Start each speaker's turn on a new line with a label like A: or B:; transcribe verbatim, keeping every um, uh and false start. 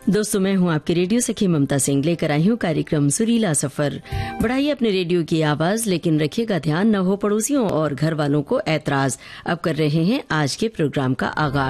A: दोस्तों, मैं हूं आपकी रेडियो सखी ममता सिंह, लेकर आई हूं कार्यक्रम सुरीला सफर। बढ़ाइए अपने रेडियो की आवाज, लेकिन रखिएगा ध्यान न हो पड़ोसियों और घर वालों को ऐतराज। अब कर रहे हैं आज के प्रोग्राम का आगाज।